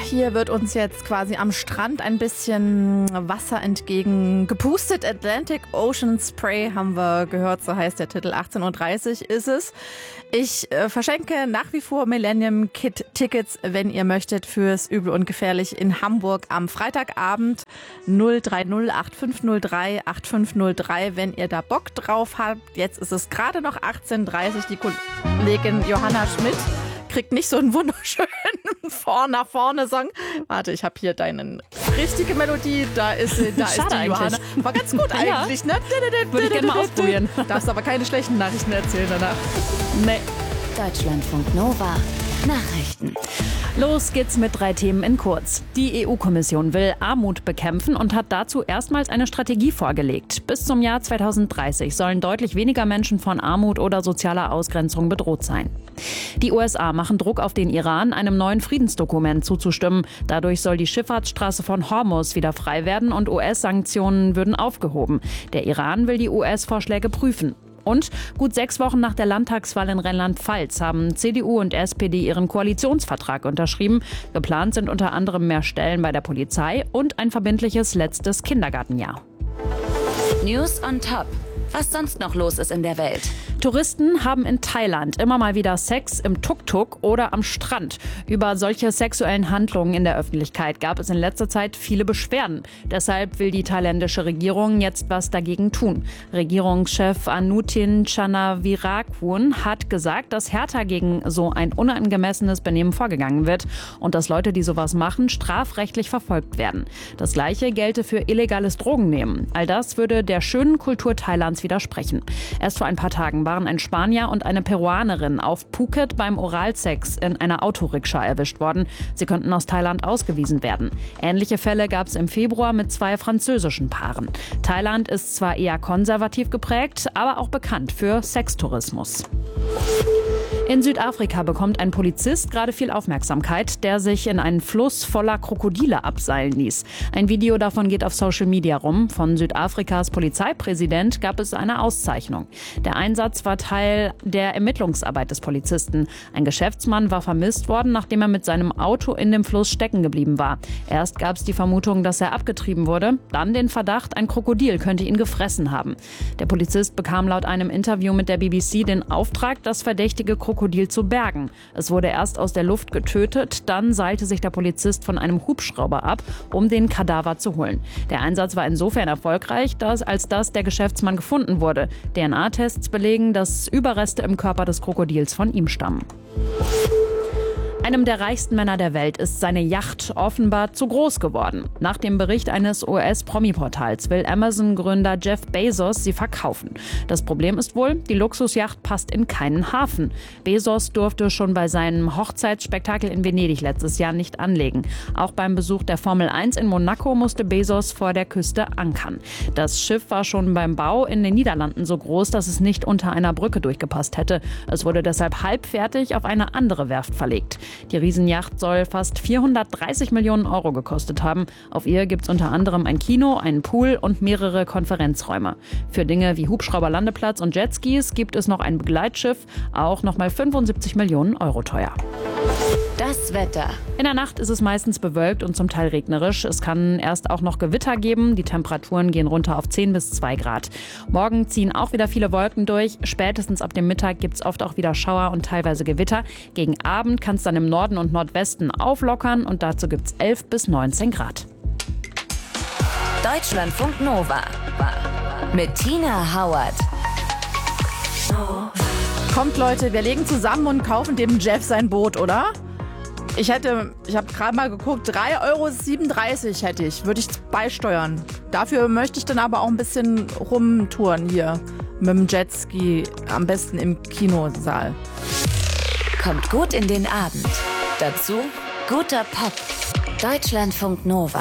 hier wird uns jetzt quasi am Strand ein bisschen Wasser entgegen gepustet. Atlantic Ocean Spray haben wir gehört, so heißt der Titel. 18.30 Uhr ist es. Ich verschenke nach wie vor Millennium Kid Tickets, wenn ihr möchtet, fürs Übel und Gefährlich in Hamburg am Freitagabend. 030 8503 8503, wenn ihr da Bock drauf habt. Jetzt ist es gerade noch 18.30 Uhr. Die Kollegin Johanna Schmidt kriegt nicht so einen wunderschönen nach vorne Song. Warte, ich habe hier deine richtige Melodie. Da ist die Johanna. War ganz gut eigentlich, ne? Würde ich gerne mal ausprobieren. Darfst aber keine schlechten Nachrichten erzählen danach. Nee. Deutschlandfunk Nova. Nachrichten. Los geht's mit 3 Themen in kurz. Die EU-Kommission will Armut bekämpfen und hat dazu erstmals eine Strategie vorgelegt. Bis zum Jahr 2030 sollen deutlich weniger Menschen von Armut oder sozialer Ausgrenzung bedroht sein. Die USA machen Druck auf den Iran, einem neuen Friedensdokument zuzustimmen. Dadurch soll die Schifffahrtsstraße von Hormuz wieder frei werden und US-Sanktionen würden aufgehoben. Der Iran will die US-Vorschläge prüfen. Und gut 6 Wochen nach der Landtagswahl in Rheinland-Pfalz haben CDU und SPD ihren Koalitionsvertrag unterschrieben. Geplant sind unter anderem mehr Stellen bei der Polizei und ein verbindliches letztes Kindergartenjahr. News on Top. Was sonst noch los ist in der Welt. Touristen haben in Thailand immer mal wieder Sex im Tuk-Tuk oder am Strand. Über solche sexuellen Handlungen in der Öffentlichkeit gab es in letzter Zeit viele Beschwerden. Deshalb will die thailändische Regierung jetzt was dagegen tun. Regierungschef Anutin Charnvirakul hat gesagt, dass härter gegen so ein unangemessenes Benehmen vorgegangen wird und dass Leute, die sowas machen, strafrechtlich verfolgt werden. Das Gleiche gelte für illegales Drogennehmen. All das würde der schönen Kultur Thailands widersprechen. Erst vor ein paar Tagen waren ein Spanier und eine Peruanerin auf Phuket beim Oralsex in einer Autorikscha erwischt worden. Sie könnten aus Thailand ausgewiesen werden. Ähnliche Fälle gab es im Februar mit 2 französischen Paaren. Thailand ist zwar eher konservativ geprägt, aber auch bekannt für Sextourismus. In Südafrika bekommt ein Polizist gerade viel Aufmerksamkeit, der sich in einen Fluss voller Krokodile abseilen ließ. Ein Video davon geht auf Social Media rum. Von Südafrikas Polizeipräsident gab es eine Auszeichnung. Der Einsatz war Teil der Ermittlungsarbeit des Polizisten. Ein Geschäftsmann war vermisst worden, nachdem er mit seinem Auto in dem Fluss stecken geblieben war. Erst gab es die Vermutung, dass er abgetrieben wurde, dann den Verdacht, ein Krokodil könnte ihn gefressen haben. Der Polizist bekam laut einem Interview mit der BBC den Auftrag, das verdächtige Krokodil zu bergen. Es wurde erst aus der Luft getötet, dann seilte sich der Polizist von einem Hubschrauber ab, um den Kadaver zu holen. Der Einsatz war insofern erfolgreich, als der Geschäftsmann gefunden wurde. DNA-Tests belegen, dass Überreste im Körper des Krokodils von ihm stammen. Einem der reichsten Männer der Welt ist seine Yacht offenbar zu groß geworden. Nach dem Bericht eines US-Promi-Portals will Amazon-Gründer Jeff Bezos sie verkaufen. Das Problem ist wohl, die Luxusjacht passt in keinen Hafen. Bezos durfte schon bei seinem Hochzeitsspektakel in Venedig letztes Jahr nicht anlegen. Auch beim Besuch der Formel 1 in Monaco musste Bezos vor der Küste ankern. Das Schiff war schon beim Bau in den Niederlanden so groß, dass es nicht unter einer Brücke durchgepasst hätte. Es wurde deshalb halbfertig auf eine andere Werft verlegt. Die Riesenjacht soll fast 430 Millionen Euro gekostet haben. Auf ihr gibt es unter anderem ein Kino, einen Pool und mehrere Konferenzräume. Für Dinge wie Hubschrauberlandeplatz und Jetskis gibt es noch ein Begleitschiff, auch nochmal 75 Millionen Euro teuer. Das Wetter. In der Nacht ist es meistens bewölkt und zum Teil regnerisch. Es kann erst auch noch Gewitter geben. Die Temperaturen gehen runter auf 10 bis 2 Grad. Morgen ziehen auch wieder viele Wolken durch. Spätestens ab dem Mittag gibt es oft auch wieder Schauer und teilweise Gewitter. Gegen Abend kann es dann im Norden und Nordwesten auflockern und dazu gibt es 11 bis 19 Grad. Deutschlandfunk Nova. Mit Tina Hauert. Kommt, Leute, wir legen zusammen und kaufen dem Jeff sein Boot, oder? Ich habe gerade mal geguckt, 3,37 € hätte ich, würde ich beisteuern. Dafür möchte ich dann aber auch ein bisschen rumtouren hier mit dem Jetski, am besten im Kinosaal. Kommt gut in den Abend. Dazu guter Pop. Deutschlandfunk Nova.